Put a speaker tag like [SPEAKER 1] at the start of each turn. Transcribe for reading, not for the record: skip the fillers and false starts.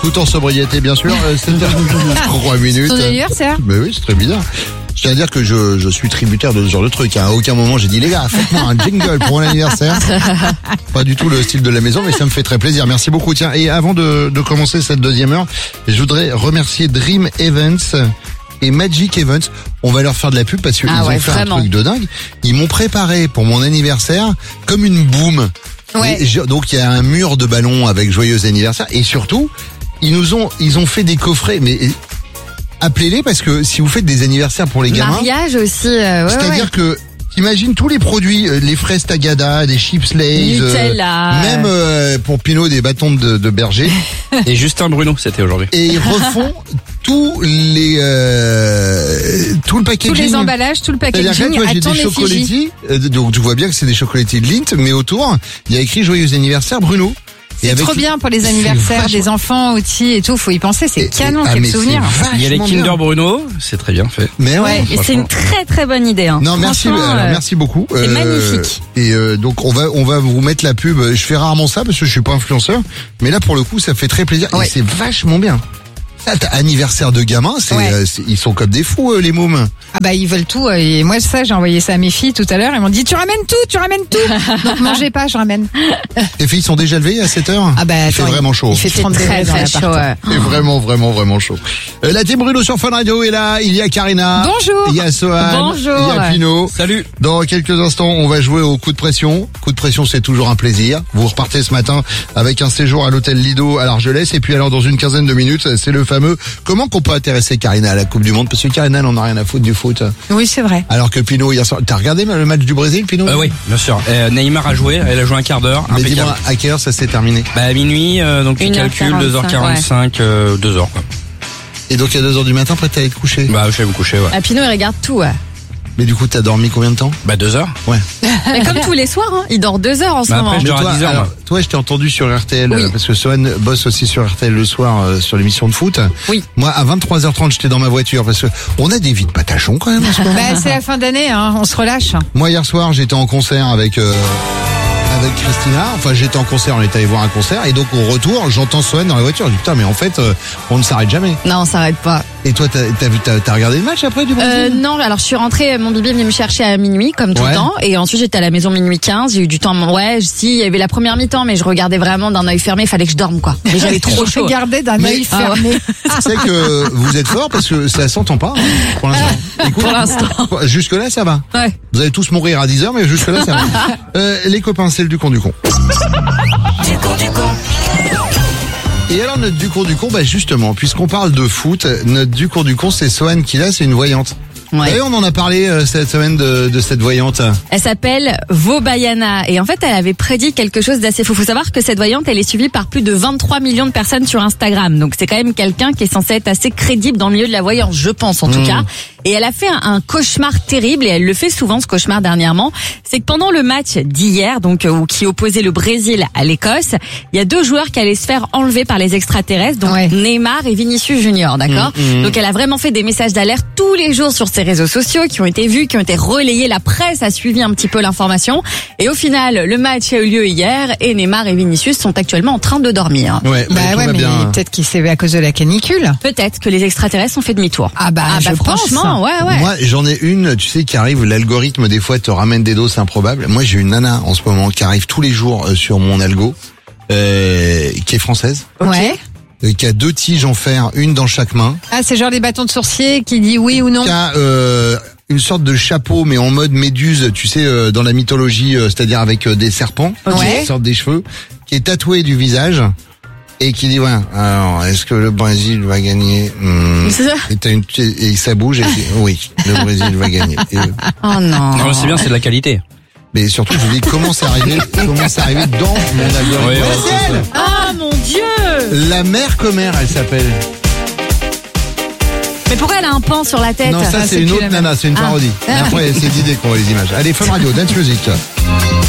[SPEAKER 1] tout en sobriété bien sûr. 7h03 minutes.
[SPEAKER 2] Ton anniversaire.
[SPEAKER 1] Mais oui, c'est très bizarre. Je tiens à dire que je suis tributaire de ce genre de truc. À aucun moment j'ai dit les gars, faites-moi un jingle pour mon anniversaire. Pas du tout le style de la maison, mais ça me fait très plaisir. Merci beaucoup. Tiens, et avant de commencer cette deuxième heure, je voudrais remercier Dream Events et Magic Events. On va leur faire de la pub parce qu'ils ont fait
[SPEAKER 2] vraiment
[SPEAKER 1] un truc de dingue. Ils m'ont préparé pour mon anniversaire comme une boum.
[SPEAKER 2] Ouais.
[SPEAKER 1] Donc il y a un mur de ballons avec joyeux anniversaire et surtout ils ont fait des coffrets. Mais appelez-les parce que si vous faites des anniversaires pour les gamins,
[SPEAKER 2] mariage aussi.
[SPEAKER 1] c'est-à-dire que imagine tous les produits, les fraises Tagada, des chips Lay's,
[SPEAKER 2] Nutella,
[SPEAKER 1] même pour Pinot des bâtons de berger.
[SPEAKER 3] Et Justin Bruno, c'était aujourd'hui.
[SPEAKER 1] Et ils refont tout le packaging.
[SPEAKER 2] tous les emballages, tout le
[SPEAKER 1] C'est-à-dire que là,
[SPEAKER 2] packaging
[SPEAKER 1] tu vois,
[SPEAKER 2] à
[SPEAKER 1] j'ai
[SPEAKER 2] ton
[SPEAKER 1] des
[SPEAKER 2] effigie.
[SPEAKER 1] chocolatis, donc tu vois bien que c'est des chocolatis de Lindt, mais autour, il y a écrit joyeux anniversaire Bruno.
[SPEAKER 2] C'est trop bien pour les anniversaires
[SPEAKER 1] vachement...
[SPEAKER 2] des enfants aussi et tout. Faut y penser, c'est canon,
[SPEAKER 1] mais
[SPEAKER 2] quel souvenir.
[SPEAKER 3] Il y a les Kinder Bruno, c'est très bien fait.
[SPEAKER 1] Mais
[SPEAKER 4] Ouais, et c'est une très très bonne idée. Hein.
[SPEAKER 1] Non, merci, merci beaucoup.
[SPEAKER 4] C'est magnifique.
[SPEAKER 1] Et donc on va vous mettre la pub. Je fais rarement ça parce que je suis pas influenceur, mais là pour le coup ça fait très plaisir et c'est vachement bien. Ça, anniversaire de gamin, ils sont comme des fous les mômes.
[SPEAKER 2] Ah bah ils veulent tout et moi ça j'ai envoyé ça à mes filles tout à l'heure, elles m'ont dit tu ramènes tout. Donc mangez pas, je ramène.
[SPEAKER 1] Tes filles sont déjà levées à 7h?
[SPEAKER 2] Ah bah
[SPEAKER 1] il fait vraiment chaud.
[SPEAKER 2] Il fait 30 degrés dans l'appart.
[SPEAKER 1] chaud. C'est vraiment chaud. La team Bruno sur Fun Radio est là, il y a Karina.
[SPEAKER 2] Bonjour.
[SPEAKER 1] Il y a Sohan.
[SPEAKER 4] Bonjour.
[SPEAKER 1] Il y a Pino.
[SPEAKER 3] Salut.
[SPEAKER 1] Dans quelques instants, on va jouer au coup de pression. Coup de pression, c'est toujours un plaisir. Vous repartez ce matin avec un séjour à l'hôtel Lido à l'Argelès et puis alors dans une quinzaine de minutes, c'est le fameux comment qu'on peut intéresser Karina à la Coupe du Monde parce que Karina elle en a rien à foutre du foot.
[SPEAKER 2] Oui, c'est vrai.
[SPEAKER 1] Alors que Pino hier soir, t'as regardé le match du Brésil, Pino?
[SPEAKER 3] Oui, bien sûr. Neymar a joué, elle a joué un quart d'heure.
[SPEAKER 1] Mais
[SPEAKER 3] Impeccable.
[SPEAKER 1] dis-moi, à quelle heure ça s'est terminé?
[SPEAKER 3] Bah à minuit, donc tu calcules 2h45, 2h quoi.
[SPEAKER 1] Et donc à 2h du matin, après t'es allé te coucher?
[SPEAKER 3] Bah je vais me coucher, ouais.
[SPEAKER 4] Ah, Pinot, il regarde tout. Ouais.
[SPEAKER 1] Mais du coup, t'as dormi combien de temps?
[SPEAKER 3] Bah 2h.
[SPEAKER 1] Ouais.
[SPEAKER 4] Mais comme tous les soirs, hein, il dort 2 heures en ce
[SPEAKER 3] Bah
[SPEAKER 4] moment.
[SPEAKER 3] après, je dors
[SPEAKER 1] Toi,
[SPEAKER 3] à 10h.
[SPEAKER 1] alors, toi, je t'ai entendu sur RTL,
[SPEAKER 4] Oui.
[SPEAKER 1] parce que Sohan bosse aussi sur RTL le soir, sur l'émission de foot.
[SPEAKER 4] Oui.
[SPEAKER 1] Moi, à 23h30, j'étais dans ma voiture, parce que on a des vies de patachons quand même en ce moment.
[SPEAKER 2] Bah c'est la fin d'année, hein, on se relâche.
[SPEAKER 1] Moi, hier soir, j'étais en concert avec Christina. Enfin, j'étais en concert, on est allé voir un concert, et donc au retour, j'entends Sohan dans la voiture. Je dis putain, mais en fait, on ne s'arrête jamais.
[SPEAKER 4] Non, on s'arrête pas.
[SPEAKER 1] Et toi, t'as regardé le match après du Brésil?
[SPEAKER 4] Non, alors je suis rentrée, mon bébé est venu me chercher à minuit, comme tout le temps, et ensuite j'étais à la maison minuit 15, j'ai eu du temps, si, il y avait la première mi-temps, mais je regardais vraiment d'un œil fermé, il fallait que je dorme, quoi. Et j'avais trop chaud.
[SPEAKER 2] Regardez d'un œil fermé.
[SPEAKER 1] Tu sais que vous êtes fort parce que ça s'entend pas, hein, pour l'instant. Écoute,
[SPEAKER 4] Pour l'instant.
[SPEAKER 1] jusque-là, ça va.
[SPEAKER 4] Ouais.
[SPEAKER 1] Vous allez tous mourir à 10h, mais jusque-là, ça va. Les copains, c'est le du con du con. Et alors, notre du con, bah justement, puisqu'on parle de foot, notre du con, c'est Sohan qui là, c'est une voyante.
[SPEAKER 4] Ouais.
[SPEAKER 1] Et on en a parlé cette semaine de cette voyante.
[SPEAKER 4] Elle s'appelle Vobayana et en fait elle avait prédit quelque chose d'assez fou. Faut savoir que cette voyante elle est suivie par plus de 23 millions de personnes sur Instagram. Donc c'est quand même quelqu'un qui est censé être assez crédible dans le milieu de la voyance, je pense en tout cas. Et elle a fait un cauchemar terrible et elle le fait souvent ce cauchemar dernièrement. C'est que pendant le match d'hier, donc qui opposait le Brésil à l'Écosse, il y a 2 joueurs qui allaient se faire enlever par les extraterrestres, donc Neymar et Vinicius Junior, d'accord. Donc elle a vraiment fait des messages d'alerte tous les jours sur ses réseaux sociaux qui ont été vus, qui ont été relayés. La presse a suivi un petit peu l'information et au final le match a eu lieu hier et Neymar et Vinicius sont actuellement en train de dormir.
[SPEAKER 1] Ouais,
[SPEAKER 2] Bah ouais, mais peut-être qu'il s'est à cause de la canicule.
[SPEAKER 4] Peut-être que les extraterrestres ont fait demi-tour.
[SPEAKER 2] Ah bah je
[SPEAKER 4] franchement,
[SPEAKER 2] pense.
[SPEAKER 4] ouais.
[SPEAKER 1] Moi, j'en ai une, tu sais, qui arrive, l'algorithme, des fois, te ramène des doses improbables. Moi, j'ai une nana, en ce moment, qui arrive tous les jours sur mon algo, qui est française.
[SPEAKER 2] Ouais.
[SPEAKER 1] Qui a 2 tiges en fer, une dans chaque main.
[SPEAKER 2] Ah, c'est genre les bâtons de sourcier qui dit oui ou non.
[SPEAKER 1] Qui a une sorte de chapeau, mais en mode méduse, tu sais, dans la mythologie, c'est-à-dire avec des serpents, qui sortent des cheveux, qui est tatoué du visage. Et qui dit alors est-ce que le Brésil va gagner?
[SPEAKER 4] C'est ça.
[SPEAKER 1] Et ça bouge et dit, oui, le Brésil va gagner.
[SPEAKER 4] Oh non.
[SPEAKER 3] Non, c'est bien, c'est de la qualité.
[SPEAKER 1] Mais surtout, je dis comment c'est arrivé dans mon algorithme.
[SPEAKER 3] Ouais,
[SPEAKER 1] C'est elle.
[SPEAKER 4] Ah mon Dieu.
[SPEAKER 1] La mère commère, elle s'appelle.
[SPEAKER 4] Mais pourquoi elle a un pan sur la tête?
[SPEAKER 1] Non, ça c'est une autre nana, c'est une parodie. Après, c'est d'idées qu'on voit les images. Allez, Fun Radio, Dance Music.